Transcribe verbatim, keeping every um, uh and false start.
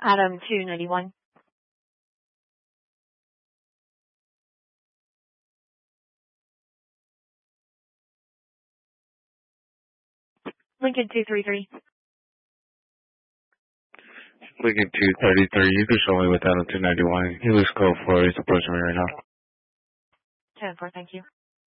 Adam two ninety-one. Lincoln two thirty-three. Lincoln two thirty-three, you can show me with Adam two ninety-one. He looks cold for it. He's approaching me right now. ten four, thank you.